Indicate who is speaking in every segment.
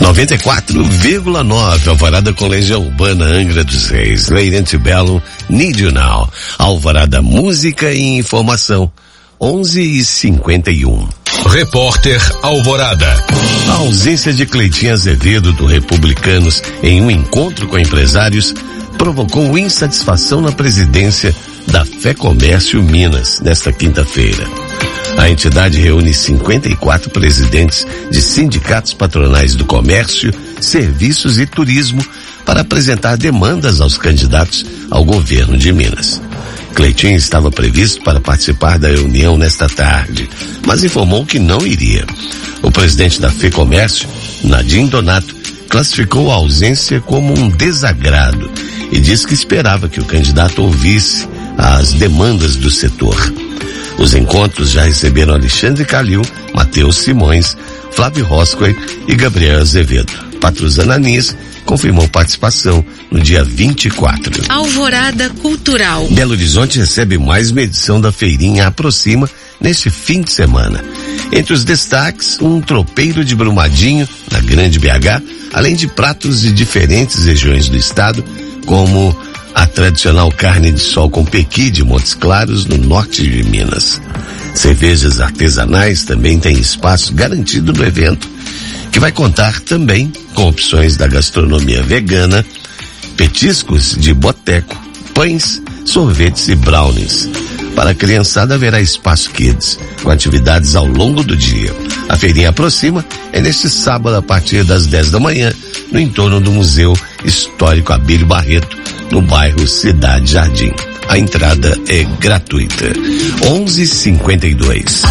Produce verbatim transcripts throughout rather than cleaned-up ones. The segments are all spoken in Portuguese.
Speaker 1: noventa e quatro vírgula nove, Alvorada com Legião Urbana, Angra dos Reis, Leirante Belo, Need You Now, Alvorada Música e Informação, onze e cinquenta e um.
Speaker 2: Repórter Alvorada.
Speaker 1: A ausência de Cleitinho Azevedo do Republicanos em um encontro com empresários provocou insatisfação na presidência da Fé Comércio Minas nesta quinta-feira. A entidade reúne cinquenta e quatro presidentes de sindicatos patronais do comércio, serviços e turismo para apresentar demandas aos candidatos ao governo de Minas. Cleitinho estava previsto para participar da reunião nesta tarde, mas informou que não iria. O presidente da FEComércio, Nadim Donato, classificou a ausência como um desagrado e disse que esperava que o candidato ouvisse as demandas do setor. Os encontros já receberam Alexandre Calil, Matheus Simões, Flávio Roscoe e Gabriel Azevedo. Patrusana Anis confirmou participação no dia vinte e quatro.
Speaker 3: Alvorada Cultural.
Speaker 1: Belo Horizonte recebe mais uma edição da Feirinha Aproxima neste fim de semana. Entre os destaques, um tropeiro de Brumadinho, na Grande B H, além de pratos de diferentes regiões do estado, como a tradicional carne de sol com pequi de Montes Claros, no norte de Minas. Cervejas artesanais também têm espaço garantido no evento, que vai contar também com opções da gastronomia vegana, petiscos de boteco, pães, sorvetes e brownies. Para a criançada haverá espaço kids, com atividades ao longo do dia. A feirinha Aproxima é neste sábado a partir das dez da manhã, no entorno do Museu Histórico Abílio Barreto, no bairro Cidade Jardim. A entrada é gratuita. onze e cinquenta e dois.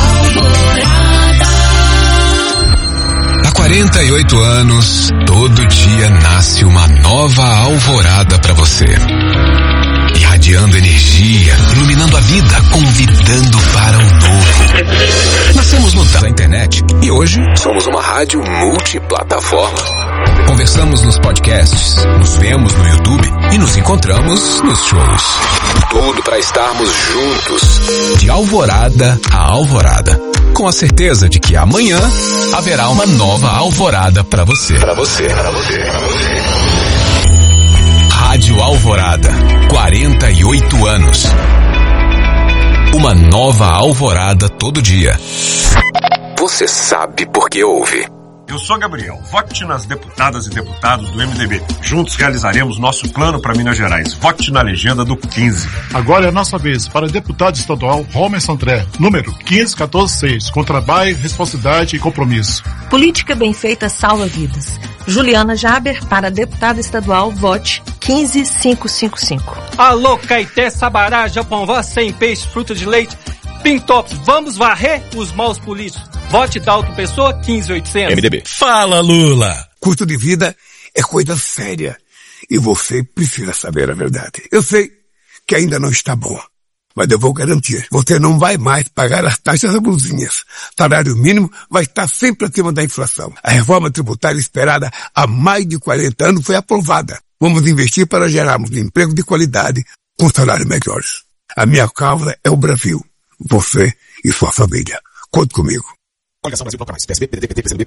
Speaker 2: Há quarenta e oito anos, todo dia nasce uma nova alvorada para você. Irradiando energia, iluminando a vida, convidando para o novo. Nascemos no da internet e hoje somos uma rádio multiplataforma. Conversamos nos podcasts, nos vemos no YouTube e nos encontramos nos shows. Tudo para estarmos juntos, de alvorada a alvorada, com a certeza de que amanhã haverá uma nova alvorada para você. Para você, para você, para você. Rádio Alvorada, quarenta e oito anos. Uma nova alvorada todo dia. Você sabe por que ouve.
Speaker 4: Eu sou Gabriel. Vote nas deputadas e deputados do M D B. Juntos realizaremos nosso plano para Minas Gerais. Vote na legenda do quinze.
Speaker 5: Agora é a nossa vez para deputado estadual Romer André, número quinze quatorze seis, com trabalho, responsabilidade e compromisso.
Speaker 6: Política bem feita salva vidas. Juliana Jaber, para deputada estadual, vote quinze quinhentos e cinquenta e cinco.
Speaker 7: Alô, Caeté, Sabará, Japão, sem peixe, fruta de leite, Pintops, vamos varrer os maus políticos. Vote Dalton Pessoa, quinze oitocentos.
Speaker 2: M D B.
Speaker 8: Fala, Lula!
Speaker 9: Custo de vida é coisa séria. E você precisa saber a verdade. Eu sei que ainda não está bom, mas eu vou garantir. Você não vai mais pagar as taxas abusinhas. Salário mínimo vai estar sempre acima da inflação. A reforma tributária esperada há mais de quarenta anos foi aprovada. Vamos investir para gerarmos emprego de qualidade com salários melhores. A minha causa é o Brasil. Você e sua família. Conte comigo.
Speaker 2: Coligação Brasil Proclamais. P S B, P D D, P T, P C D B,